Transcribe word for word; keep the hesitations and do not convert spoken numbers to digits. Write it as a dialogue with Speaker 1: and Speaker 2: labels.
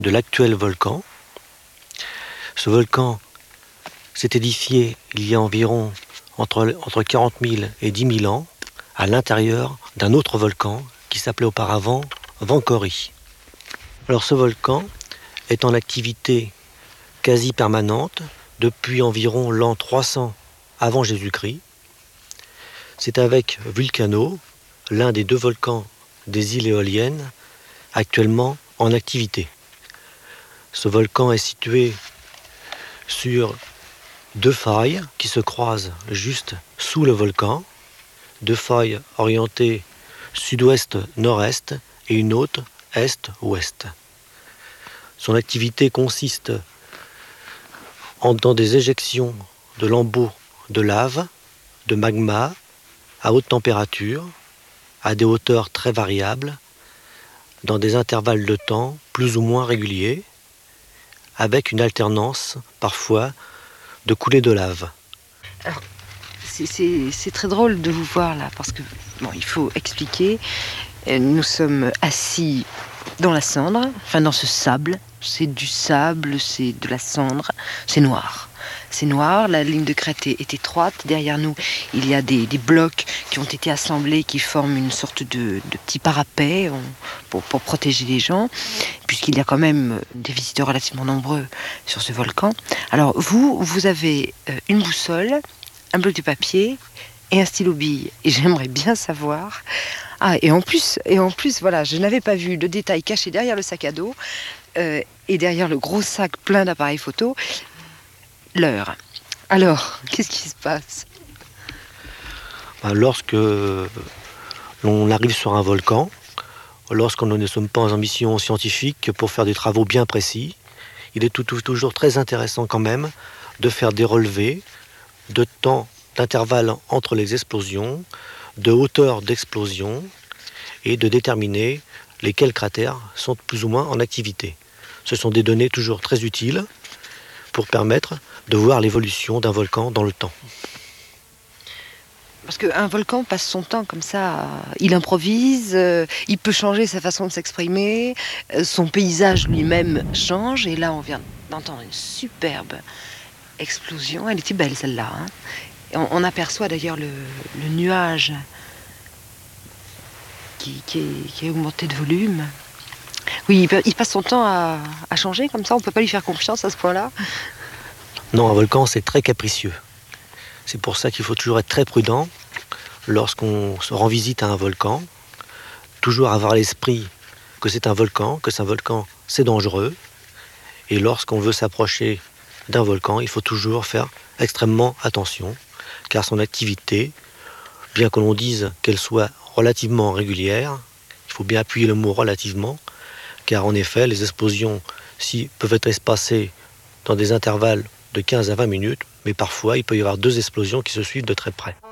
Speaker 1: de l'actuel volcan. Ce volcan s'est édifié il y a environ entre, entre quarante mille et dix mille ans à l'intérieur d'un autre volcan qui s'appelait auparavant Vancori. Alors ce volcan est en activité quasi permanente depuis environ l'an trois cents avant Jésus-Christ. C'est avec Vulcano, l'un des deux volcans des îles éoliennes, actuellement en activité. Ce volcan est situé sur deux failles qui se croisent juste sous le volcan, deux failles orientées sud-ouest-nord-est et une autre est-ouest. Son activité consiste en, dans des éjections de lambeaux de lave, de magma, à haute température, à des hauteurs très variables, dans des intervalles de temps plus ou moins réguliers, avec une alternance parfois de coulées de lave.
Speaker 2: Alors, c'est très drôle de vous voir là, parce que, bon, il faut expliquer, nous sommes assis dans la cendre, enfin dans ce sable, c'est du sable, c'est de la cendre, c'est noir. C'est noir, la ligne de crête est, est étroite. Derrière nous, il y a des, des blocs qui ont été assemblés, qui forment une sorte de, de petit parapet on, pour, pour protéger les gens, puisqu'il y a quand même des visiteurs relativement nombreux sur ce volcan. Alors vous, vous avez une boussole, un bloc de papier et un stylo bille. Et j'aimerais bien savoir... Ah, et en plus, et en plus, voilà, je n'avais pas vu le détail caché derrière le sac à dos euh, et derrière le gros sac plein d'appareils photo. L'heure. Alors, qu'est-ce qui se passe?
Speaker 1: Lorsque l'on arrive sur un volcan, lorsqu'on ne sommes pas en mission scientifique pour faire des travaux bien précis, il est tout, tout, toujours très intéressant quand même de faire des relevés de temps d'intervalle entre les explosions, de hauteur d'explosion et de déterminer lesquels cratères sont plus ou moins en activité. Ce sont des données toujours très utiles pour permettre de voir l'évolution d'un volcan dans le temps.
Speaker 2: Parce qu'un volcan passe son temps comme ça, il improvise, euh, il peut changer sa façon de s'exprimer, euh, son paysage lui-même change, et là on vient d'entendre une superbe explosion, elle était belle celle-là. Hein. On, on aperçoit d'ailleurs le, le nuage qui, qui, est, qui est augmenté de volume. Oui, il, il passe son temps à, à changer comme ça, on ne peut pas lui faire confiance à ce point-là.
Speaker 1: Non, un volcan c'est très capricieux. C'est pour ça qu'il faut toujours être très prudent lorsqu'on se rend visite à un volcan. Toujours avoir à l'esprit que c'est un volcan, que c'est un volcan, c'est dangereux. Et lorsqu'on veut s'approcher d'un volcan, il faut toujours faire extrêmement attention, car son activité, bien que l'on dise qu'elle soit relativement régulière, il faut bien appuyer le mot relativement, car en effet, les explosions si, peuvent être espacées dans des intervalles de quinze à vingt minutes, mais parfois il peut y avoir deux explosions qui se suivent de très près.